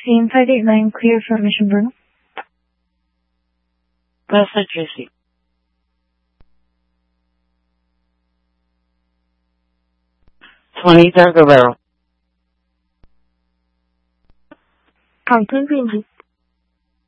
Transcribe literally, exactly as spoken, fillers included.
sixteen, five eight nine, clear for Mission Bruno. Message received. Juanita Guerrero. Content ranging.